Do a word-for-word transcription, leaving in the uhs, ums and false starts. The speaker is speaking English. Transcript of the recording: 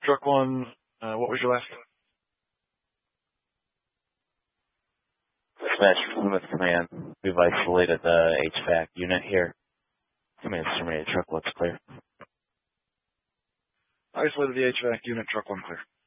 Truck one, uh, what was your last name? Smash Plymouth Command. We've isolated the H V A C unit here. Command terminated. Truck one's clear. Isolated the H V A C unit. Truck one clear.